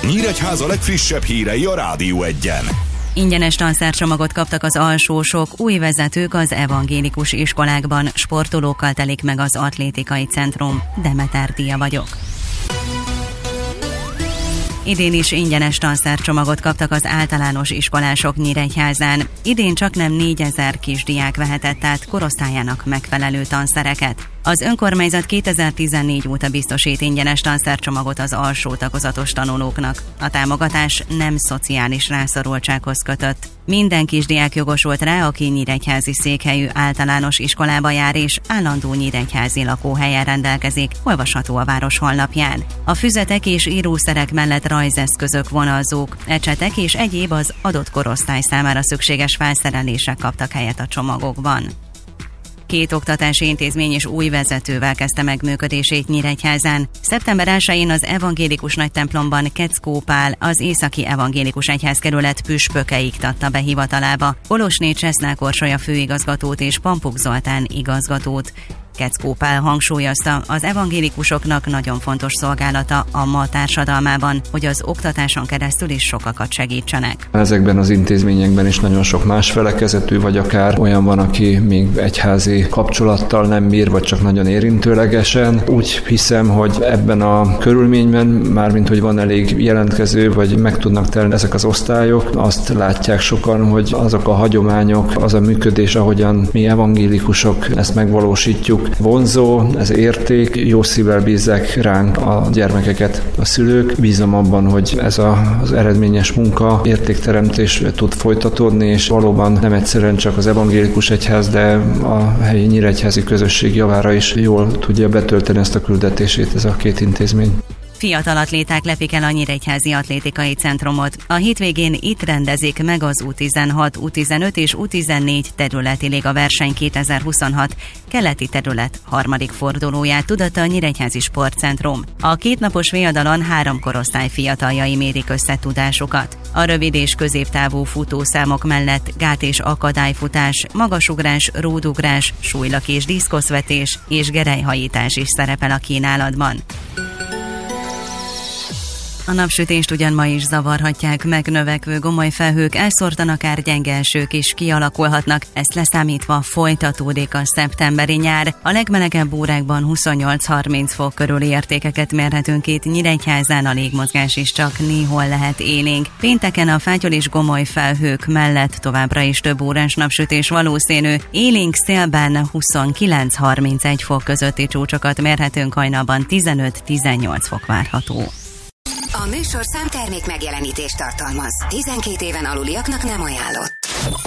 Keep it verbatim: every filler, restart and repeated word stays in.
Nyíregyháza legfrissebb hírei a Rádió Egyen. Ingyenes tanszercsomagot kaptak az alsósok, új vezetők az evangélikus iskolákban, sportolókkal telik meg az atlétikai centrum. Demeter Dia vagyok. Idén is ingyenes tanszercsomagot kaptak az általános iskolások Nyíregyházán. Idén csaknem négyezer kisdiák vehetett át korosztályának megfelelő tanszereket. Az önkormányzat kétezer-tizennégy óta biztosít ingyenes tanszercsomagot az alsó tagozatos tanulóknak. A támogatás nem szociális rászorultsághoz kötött. Minden kisdiák jogosult rá, aki nyíregyházi székhelyű általános iskolába jár és állandó nyíregyházi lakóhelyen rendelkezik, olvasható a város honlapján. A füzetek és írószerek mellett rajzeszközök, vonalzók, ecsetek és egyéb az adott korosztály számára szükséges felszerelések kaptak helyet a csomagokban. Két oktatási intézmény is új vezetővel kezdte meg működését Nyíregyházán. szeptember elsején az evangélikus nagytemplomban Keckó Pál, az Északi Evangélikus Egyházkerület püspöke iktatta be hivatalába Kolosné Cseszlák Orsolya főigazgatót és Pampuk Zoltán igazgatót. Keckó Pál hangsúlyozta, az evangélikusoknak nagyon fontos szolgálata a ma társadalmában, hogy az oktatáson keresztül is sokakat segítsenek. Ezekben az intézményekben is nagyon sok más felekezetű, vagy akár olyan van, aki még egyházi kapcsolattal nem bír, vagy csak nagyon érintőlegesen. Úgy hiszem, hogy ebben a körülményben, mármint hogy van elég jelentkező, vagy meg tudnak telni ezek az osztályok, azt látják sokan, hogy azok a hagyományok, az a működés, ahogyan mi evangélikusok ezt megvalósítjuk, vonzó, ez érték, jó szívvel bízzák ránk a gyermekeket a szülők. Bízom abban, hogy ez a, az eredményes munka, értékteremtés tud folytatódni, és valóban nem egyszerűen csak az evangélikus egyház, de a helyi nyíregyházi közösség javára is jól tudja betölteni ezt a küldetését ez a két intézmény. Fiatal atléták lepik el a Nyíregyházi Atlétikai Centrumot. A hétvégén itt rendezik meg az U tizenhat, U tizenöt és U tizennégy területi liga verseny kétezer-huszonhat keleti terület harmadik fordulóját, tudatta a Nyíregyházi Sportcentrum. A kétnapos viadalon három korosztály fiataljai mérik össze tudásukat. A rövid és középtávú futószámok mellett gát- és akadályfutás, magasugrás, ródugrás, súlylak és diszkoszvetés és gerelyhajítás is szerepel a kínálatban. A napsütést ugyan ma is zavarhatják, megnövekvő gomoly felhők elszórtan akár gyenge esők is kialakulhatnak, ezt leszámítva folytatódik a szeptemberi nyár. A legmelegebb órákban huszonnyolc-harminc fok körüli értékeket mérhetünk itt Nyíregyházán, a légmozgás is csak néhol lehet élénk. Pénteken a fátyol és gomoly felhők mellett továbbra is több órás napsütés valószínű, élénk szélben huszonkilenc-harmincegy fok közötti csúcsokat mérhetünk, hajnalban tizenöt-tizennyolc fok várható. A műsorszám termék megjelenítést tartalmaz. tizenkét éven aluliaknak nem ajánlott.